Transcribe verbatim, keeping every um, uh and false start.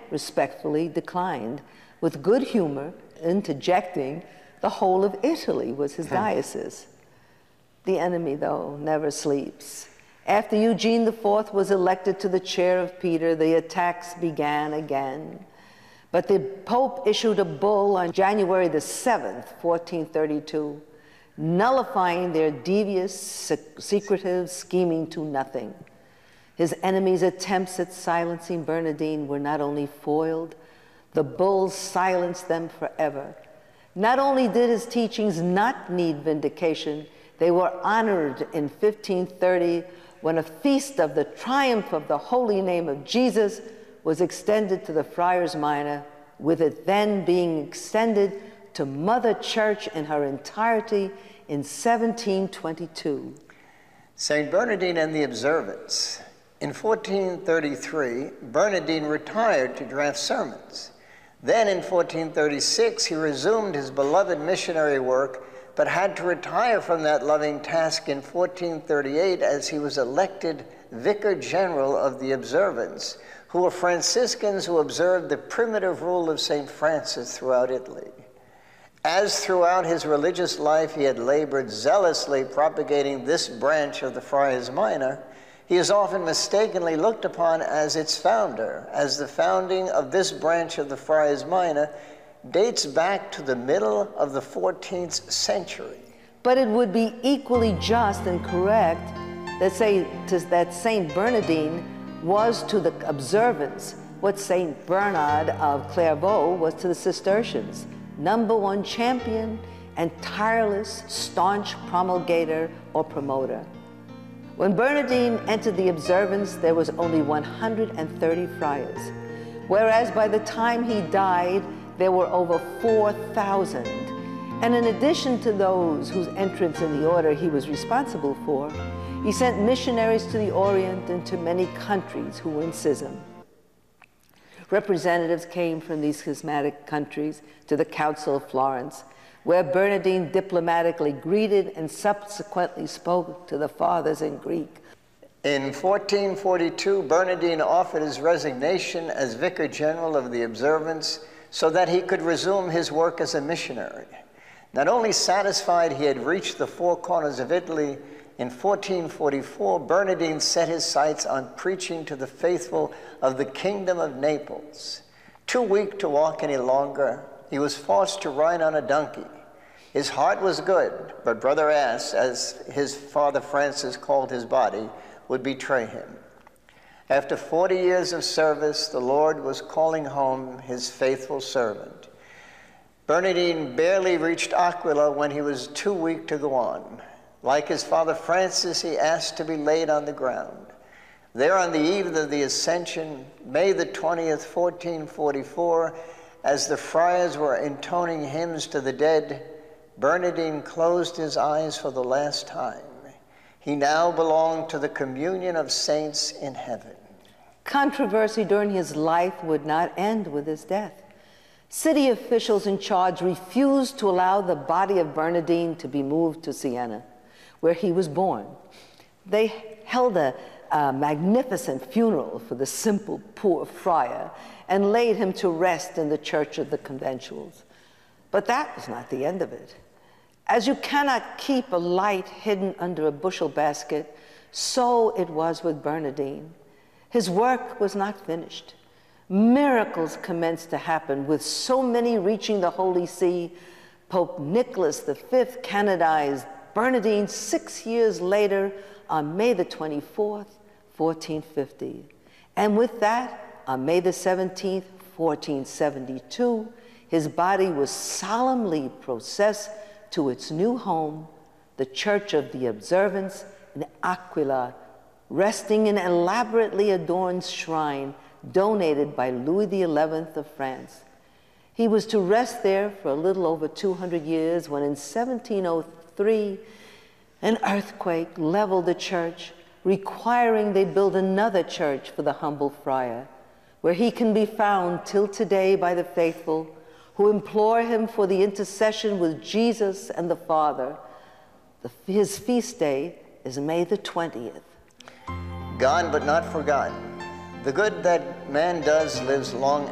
respectfully declined, with good humor interjecting the whole of Italy was his diocese. The enemy, though, never sleeps. After Eugene the Fourth was elected to the chair of Peter, the attacks began again. But the Pope issued a bull on January the seventh, fourteen thirty-two, nullifying their devious, secretive scheming to nothing. His enemies' attempts at silencing Bernardine were not only foiled, the bull silenced them forever. Not only did his teachings not need vindication, they were honored in fifteen thirty when a feast of the triumph of the holy name of Jesus was extended to the Friars Minor, with it then being extended to Mother Church in her entirety in seventeen twenty-two. Saint Bernardine and the Observance. In fourteen thirty-three, Bernardine retired to draft sermons. Then in fourteen thirty-six, he resumed his beloved missionary work, but had to retire from that loving task in fourteen thirty-eight as he was elected Vicar General of the Observance, who were Franciscans who observed the primitive rule of Saint Francis throughout Italy. As throughout his religious life he had labored zealously propagating this branch of the Friars Minor, he is often mistakenly looked upon as its founder, as the founding of this branch of the Friars Minor dates back to the middle of the fourteenth century. But it would be equally just and correct that, say, to, that Saint Bernardine was to the Observance what Saint Bernard of Clairvaux was to the Cistercians, number one champion and tireless, staunch promulgator or promoter. When Bernardine entered the Observance, there was only one hundred thirty friars, whereas by the time he died, there were over four thousand. And in addition to those whose entrance in the order he was responsible for, he sent missionaries to the Orient and to many countries who were in schism. Representatives came from these schismatic countries to the Council of Florence, where Bernardine diplomatically greeted and subsequently spoke to the fathers in Greek. In fourteen forty-two, Bernardine offered his resignation as Vicar General of the Observance so that he could resume his work as a missionary. Not only satisfied he had reached the four corners of Italy, in fourteen forty-four, Bernardine set his sights on preaching to the faithful of the Kingdom of Naples. Too weak to walk any longer, he was forced to ride on a donkey. His heart was good, but Brother Ass, as his father Francis called his body, would betray him. After forty years of service, the Lord was calling home his faithful servant. Bernardine barely reached Aquila when he was too weak to go on. Like his father Francis, he asked to be laid on the ground. There on the eve of the Ascension, May the twentieth, fourteen forty-four, as the friars were intoning hymns to the dead, Bernardine closed his eyes for the last time. He now belonged to the communion of saints in heaven. Controversy during his life would not end with his death. City officials in charge refused to allow the body of Bernardine to be moved to Siena, where he was born. They held a, a magnificent funeral for the simple, poor friar and laid him to rest in the Church of the Conventuals. But that was not the end of it. As you cannot keep a light hidden under a bushel basket, so it was with Bernardine. His work was not finished. Miracles commenced to happen, with so many reaching the Holy See. Pope Nicholas the Fifth canonized Bernardine six years later on May the twenty-fourth, fourteen fifty. And with that, on May the seventeenth, fourteen seventy-two, his body was solemnly processed to its new home, the Church of the Observance in Aquila, resting in an elaborately adorned shrine donated by Louis the Eleventh of France. He was to rest there for a little over two hundred years when in seventeen oh three, an earthquake leveled the church, requiring they build another church for the humble friar, where he can be found till today by the faithful who implore him for the intercession with Jesus and the Father. The, his feast day is May the twentieth. Gone but not forgotten. The good that man does lives long